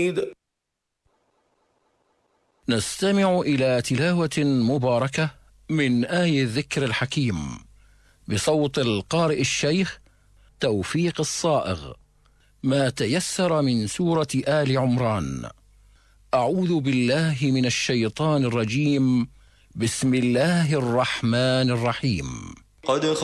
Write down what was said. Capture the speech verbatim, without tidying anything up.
نستمع إلى تلاوة مباركة من آي الذكر الحكيم بصوت القارئ الشيخ توفيق الصائغ، ما تيسر من سورة آل عمران. أعوذ بالله من الشيطان الرجيم. بسم الله الرحمن الرحيم. قد